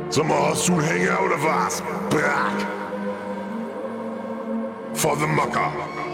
Sag mal, hast du einen Hänger oder was? Brack! For the Mucker.